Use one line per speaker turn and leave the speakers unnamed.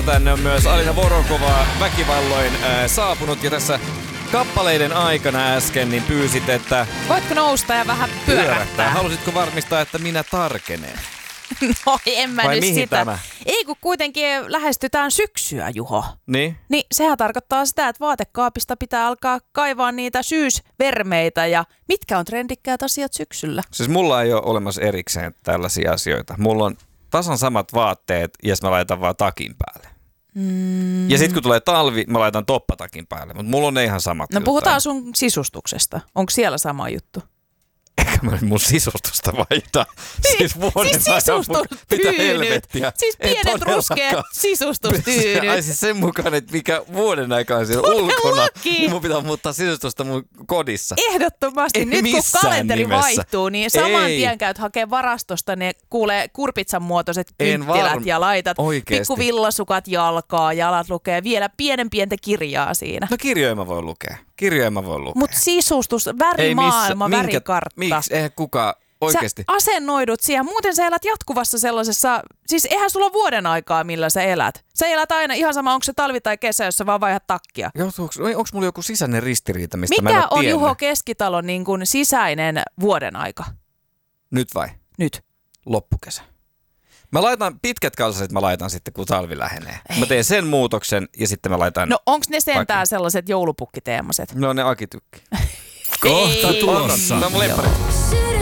tänne on myös Alina Voronkova väkivalloin saapunut. Ja tässä kappaleiden aikana äsken niin pyysit, että...
Voitko nousta ja vähän pyörähtää?
Halusitko varmistaa, että minä tarkenen?
No en mä
vai
nyt
mihin
sitä.
Tämä?
Ei kun kuitenkin lähestytään syksyä, Juho.
Niin?
Niin sehän tarkoittaa sitä, että vaatekaapista pitää alkaa kaivaa niitä syysvermeitä ja mitkä on trendikkäät asiat syksyllä?
Siis mulla ei ole olemassa erikseen tällaisia asioita. Mulla on tasan samat vaatteet ja mä laitan vaan takin päälle. Ja sitten kun tulee talvi, mä laitan toppatakin päälle, mutta mulla on ne ihan samat.
No puhutaan sun sisustuksesta. Onko siellä sama juttu?
Eikä mä mun sisustusta vaihda. Siis
sisustustyynyt. Siis pienet ruskeat sisustustyynyt.
Ai siis sen mukaan, että mikä vuoden aika on siellä ulkona.
Niin
mun pitää muuttaa sisustusta mun kodissa.
Ehdottomasti.
Ei
nyt kun kalenteri
nimessä
vaihtuu, niin saman tien käyt hakee varastosta ne kuulee kurpitsan muotoiset kynttilät ja laitat pikkuvillasukat jalkaa ja alat lukee vielä pientä kirjaa siinä.
No kirjoja mä voin lukea.
Mutta sisustus, värimaailma, värikartta.
Miksi? Eihän kukaan oikeasti.
Sä asennoidut siihen. Muuten sä elät jatkuvassa sellaisessa, siis eihän sulla ole vuoden aikaa, millä sä elät. Sä elät aina ihan sama, onko se talvi tai kesä, jos sä vaan vaihdat takkia.
Onko mulla joku sisäinen ristiriita, mistä mä en
mikä
ole
on
tiennyt?
Juho Keskitalon niin kuin sisäinen vuoden aika?
Nyt vai?
Nyt.
Loppukesä. Mä laitan pitkät kalsarit, mä laitan sitten, kun talvi lähenee. Mä teen sen muutoksen ja sitten mä laitan...
No onks ne sentään sellaiset joulupukkiteemaset?
No ne akitykki.
Kohta tulossa.
Tämä on mun lemppari.